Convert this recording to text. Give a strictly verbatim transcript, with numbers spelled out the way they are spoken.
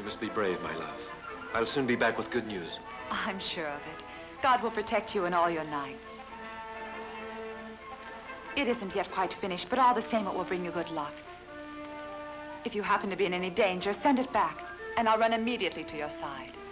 must be brave, my love. I'll soon be back with good news. I'm sure of it. God will protect you in all your nights. It isn't yet quite finished, but all the same it will bring you good luck. If you happen to be in any danger, send it back, and I'll run immediately to your side.